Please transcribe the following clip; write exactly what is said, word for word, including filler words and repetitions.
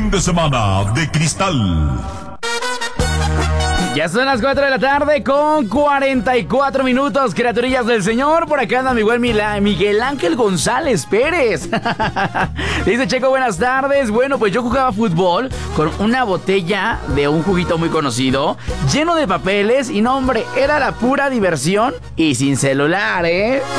fin de semana de cristal. Ya son las cuatro de la tarde con cuarenta y cuatro minutos, criaturillas del Señor. Por acá anda mi buen Mila- Miguel Ángel González Pérez. Dice Checo, buenas tardes. Bueno, pues yo jugaba fútbol con una botella de un juguito muy conocido, lleno de papeles y no, hombre, era la pura diversión y sin celular, ¿eh?